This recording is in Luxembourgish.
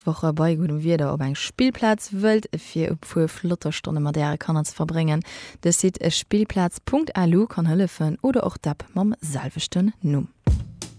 Woche bei gutem Wetter op eng Spielplatz wëlt fir op vu Flotterstunde Madere kann ze verbringen. Das sieht Spielplatz.alu kann hëllefen oder auch DAP mam selvechten Numm.